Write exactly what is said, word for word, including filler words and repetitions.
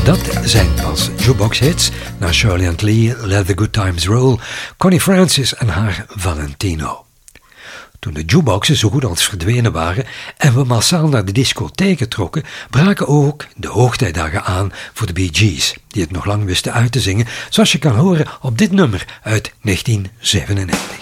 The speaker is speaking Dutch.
Dat zijn pas jukebox-hits na Shirley and Lee, Let the Good Times Roll, Connie Francis en haar Valentino. Toen de jukeboxen zo goed als verdwenen waren en we massaal naar de discotheken trokken, braken ook de hoogtijdagen aan voor de Bee Gees, die het nog lang wisten uit te zingen, zoals je kan horen op dit nummer uit negentien zevenennegentig.